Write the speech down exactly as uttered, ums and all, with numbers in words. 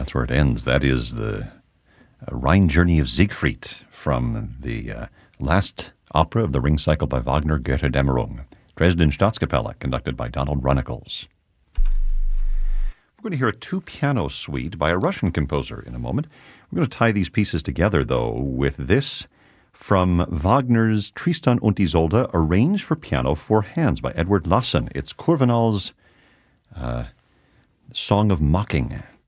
that's where it ends. That is the uh, Rhine Journey of Siegfried from the uh, last opera of the Ring Cycle by Wagner, Götterdämmerung. Dresden Staatskapelle, conducted by Donald Runnicles. We're going to hear a two-piano suite by a Russian composer in a moment. We're going to tie these pieces together, though, with this from Wagner's Tristan und Isolde, arranged for piano four hands by Edward Lassen. It's Kurvenal's uh, Song of Mocking.